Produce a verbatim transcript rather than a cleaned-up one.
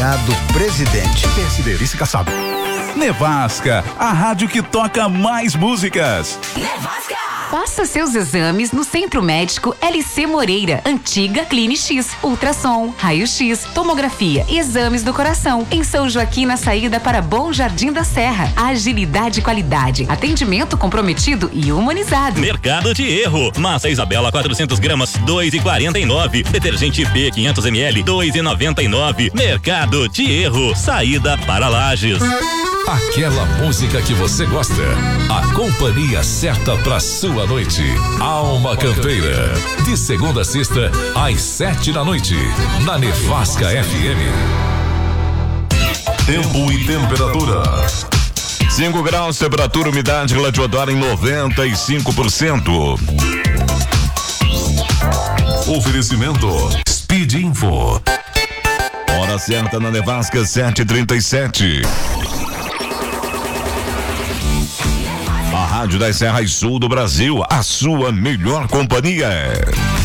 Obrigado, presidente. P S D, vice caçado. Nevasca, a rádio que toca mais músicas. Nevasca! Faça seus exames no Centro Médico L C Moreira, antiga Cline X, ultrassom, raio-x, tomografia, exames do coração. Em São Joaquim, na saída para Bom Jardim da Serra. Agilidade e qualidade, atendimento comprometido e humanizado. Mercado de Erro, massa Isabela quatrocentas gramas, dois e quarenta e nove. Detergente P quinhentos mililitros, dois e noventa e nove. Mercado de Erro, saída para Lages. Aquela música que você gosta. A companhia certa pra sua noite. Alma Campeira. De segunda a sexta, às sete da noite. Na Nevasca F M. Tempo e temperatura. cinco graus, temperatura, umidade relativa em noventa e cinco por cento. Oferecimento Speed Info. Hora certa na Nevasca, sete e trinta e sete. A Rádio das Serras Sul do Brasil, a sua melhor companhia.